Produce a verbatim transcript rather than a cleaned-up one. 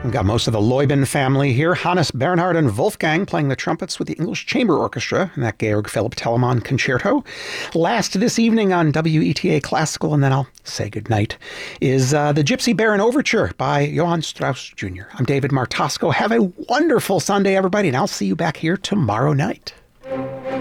We've got most of the Leuben family here. Hannes, Bernhard, and Wolfgang playing the trumpets with the English Chamber Orchestra in that Georg Philipp Telemann concerto. Last this evening on W E T A Classical, and then I'll say goodnight, is uh, the Gypsy Baron Overture by Johann Strauss Junior I'm David Martosco. Have a wonderful Sunday, everybody, and I'll see you back here tomorrow night.